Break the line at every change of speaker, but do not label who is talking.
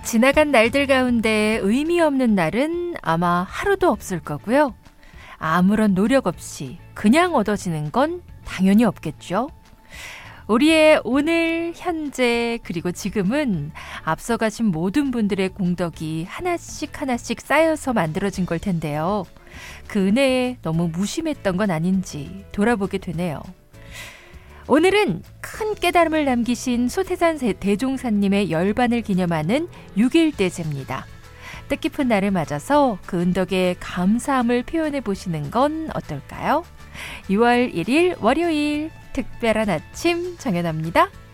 지나간 날들 가운데 의미 없는 날은 아마 하루도 없을 거고요. 아무런 노력 없이 그냥 얻어지는 건 당연히 없겠죠. 우리의 오늘, 현재, 그리고 지금은 앞서가신 모든 분들의 공덕이 하나씩 하나씩 쌓여서 만들어진 걸 텐데요. 그 은혜에 너무 무심했던 건 아닌지 돌아보게 되네요. 오늘은 큰 깨달음을 남기신 소태산 대종사님의 열반을 기념하는 6.1대제입니다. 뜻깊은 날을 맞아서 그 은덕에 감사함을 표현해 보시는 건 어떨까요? 6월 1일 월요일 특별한 아침 정연아입니다.